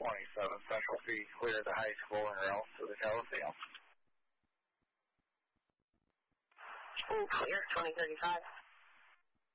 27 Central Feed, clear the high school and route to the Coliseum. Clear, 2035.